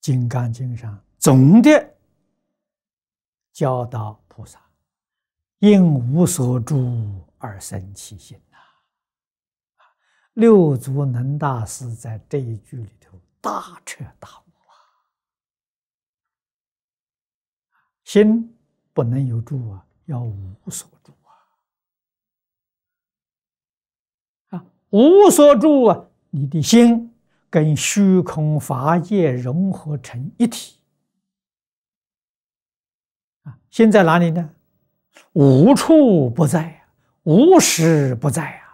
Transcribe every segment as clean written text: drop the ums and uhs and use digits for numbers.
金刚经》上总的教导菩萨，应无所住而生其心呐。六祖能大师在这一句里头大彻大悟啊！心不能有住啊，要无所住啊！无所住啊，你的心跟虚空法界融合成一体啊！心在哪里呢？无处不在，无时不在啊！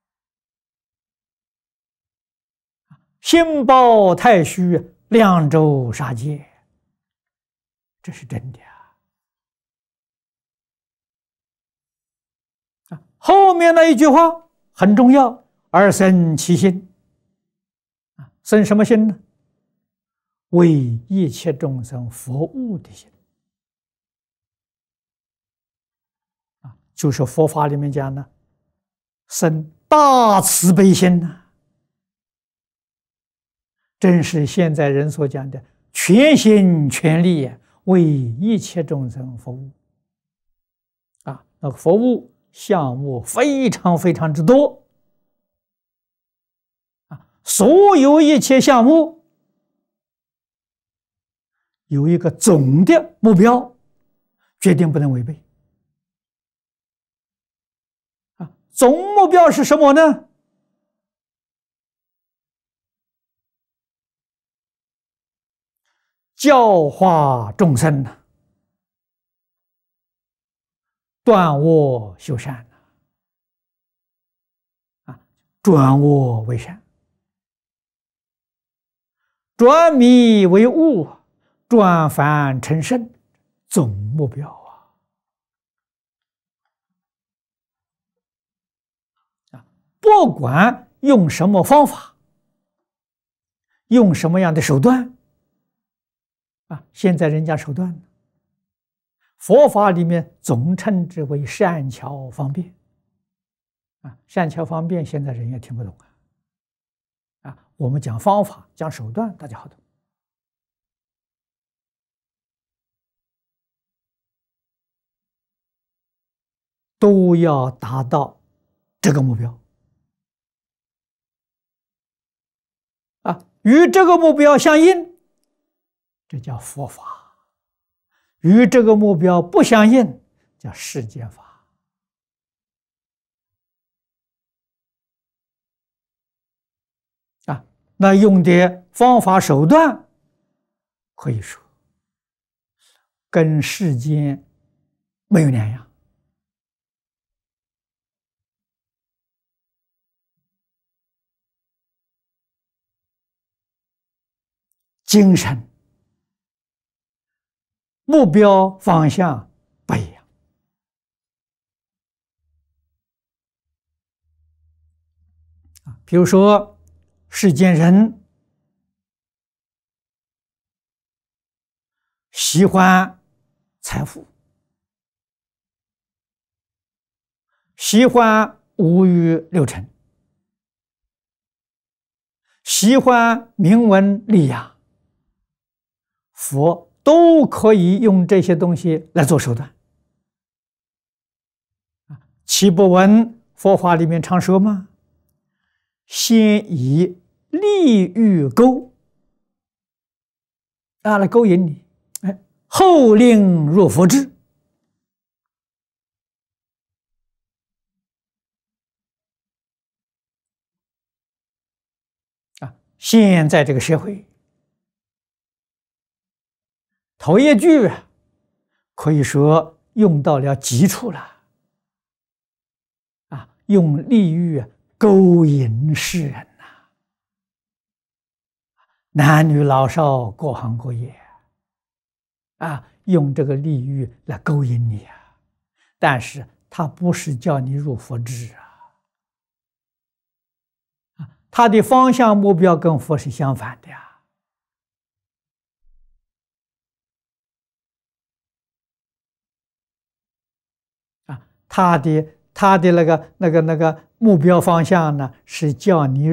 心包太虚，量周杀界，这是真的啊！后面那一句话很重要，而生其心啊，生什么心呢？为一切众生服务的心啊，就是佛法里面讲的生大慈悲心呐。正是现在人所讲的全心全力为一切众生服务啊，那个服务项目非常非常之多啊，所有一切项目有一个总的目标，决定不能违背啊。总目标是什么呢？教化众生呐，断恶修善啊，转恶为善，转迷为悟，转凡成圣，总目标啊！不管用什么方法，用什么样的手段啊，现在人家手段，佛法里面总称之为善巧方便啊，善巧方便现在人也听不懂啊，我们讲方法讲手段大家好懂，都要达到这个目标啊，与这个目标相应，这叫佛法；与这个目标不相应，叫世间法啊。那用的方法手段，可以说跟世间没有两样。精神目标方向不一样啊。比如说，世间人喜欢财富，喜欢五欲六尘，喜欢名闻利养，佛都可以用这些东西来做手段岂不闻佛法里面常说吗？先以利欲勾啊来勾引你，后令入佛智啊。现在这个社会，头一句可以说用到了极处了啊，用利欲勾引世人呐，男女老少各行各业啊，用这个利欲来勾引你啊，但是他不是叫你入佛智啊，他的方向目标跟佛是相反的呀。他的那个目标方向呢，是叫你